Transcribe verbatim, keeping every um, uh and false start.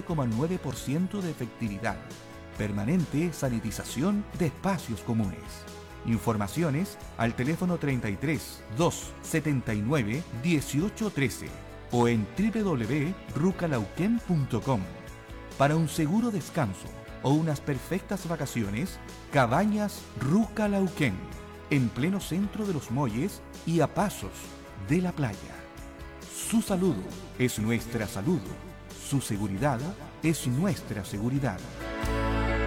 coma nueve por ciento de efectividad. Permanente sanitización de espacios comunes. Informaciones al teléfono treinta y tres, dos setenta y nueve, dieciocho trece o en doble u doble u doble u punto rucalauquén punto com. Para un seguro descanso o unas perfectas vacaciones, Cabañas Rucalauquén, en pleno centro de Los Molles y a pasos de la playa. Su salud es nuestra salud. Su seguridad es nuestra seguridad.